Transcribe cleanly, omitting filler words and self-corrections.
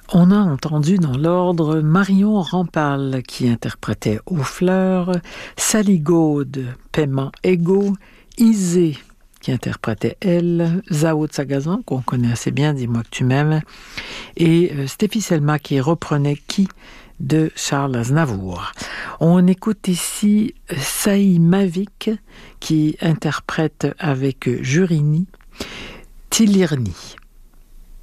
On a entendu dans l'ordre Marion Rampal qui interprétait Aux fleurs, Sally Gaude, Paiement égaux, Isée qui interprétait elle, Zao Sagazan qu'on connaît assez bien, Dis-moi que tu m'aimes, et Stéphie Selma qui reprenait Qui de Charles Aznavour. On écoute ici Saï Mavik qui interprète avec Jurini Tilirni.